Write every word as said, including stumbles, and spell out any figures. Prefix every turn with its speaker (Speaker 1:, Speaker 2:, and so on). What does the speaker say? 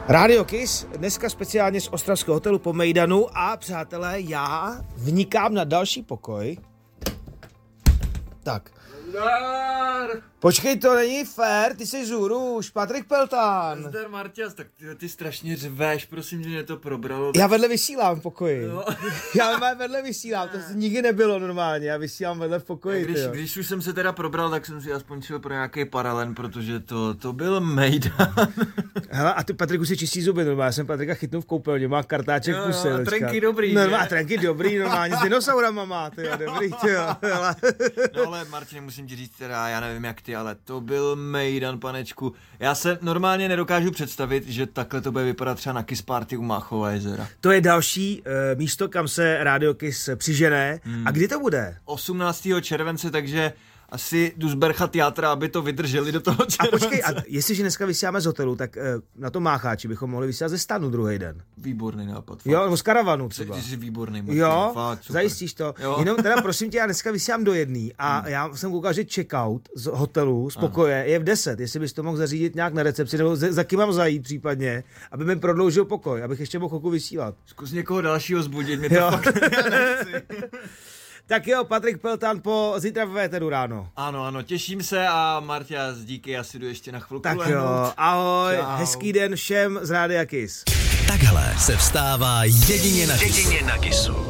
Speaker 1: Radio Kiss, dneska speciálně z ostravského hotelu po Mejdanu a přátelé, já vnikám na další pokoj. Tak. Počkej, to není fér, ty jsi Zůruš, Patrik Peltán.
Speaker 2: Zdar Marťas, tak ty, ty strašně řveš, prosím, že mě to probralo.
Speaker 1: Já vedle vysílám v pokoji.
Speaker 2: No.
Speaker 1: Já vedle vysílám, to nikdy nebylo normálně, já vysílám vedle v pokoji.
Speaker 2: Když, když už jsem se teda probral, tak jsem si aspoň šel pro nějaký paralen, protože to, to byl Mejdan.
Speaker 1: Hele, a ty Patriku si čistí zuby normálně, já jsem Patrika chytnul v koupelně, má kartáček v puse.
Speaker 2: A trenky dobrý,
Speaker 1: no,
Speaker 2: že?
Speaker 1: má trenky dobrý, normálně, s dinosaurama má, tyjo, dobrý, tyjo.
Speaker 2: No ale Martin, musím ti říct teda, já nevím jak ty, ale to byl Mejdan, panečku. Já se normálně nedokážu představit, že takhle to bude vypadat třeba na Kiss Party u Máchova jezera.
Speaker 1: To je další uh, místo, kam se Radio Kiss přižené. Hmm. A kdy to bude?
Speaker 2: osmnáctého července, takže asi jdu zberchat játra, aby to vydrželi do toho července.
Speaker 1: A počkej, a jestliže dneska vysíláme z hotelu, tak uh, na to Mácháči bychom mohli vysílat ze stanu druhý den.
Speaker 2: Výborný nápad. Fakt.
Speaker 1: Jo, nebo z karavanu třeba.
Speaker 2: Ty jsi výborný. Martin,
Speaker 1: jo,
Speaker 2: fakt, super.
Speaker 1: zajistíš to. Jo. Jenom teda prosím tě, já dneska vysílám do jedný a hmm. já jsem koukal, že checkout z hotelu, z pokoje ano. je v deset, jestli bys to mohl zařídit nějak na recepci, nebo za kým mám zajít případně, aby mi prodloužil pokoj, abych ještě mohl chvilku vysílat.
Speaker 2: Zkus někoho dalšího zbudit, mě to jo. fakt nechci.
Speaker 1: Tak jo, Patrik Peltán po zítra v véteru ráno.
Speaker 2: Ano, ano, těším se a Marťas, díky, já si jdu ještě na chvilku
Speaker 1: Tak
Speaker 2: lehnout.
Speaker 1: jo, ahoj,
Speaker 2: Čau.
Speaker 1: hezký den všem z Rádia Kiss.
Speaker 3: Takhle se vstává jedině na Kissu. Jedině na Kissu.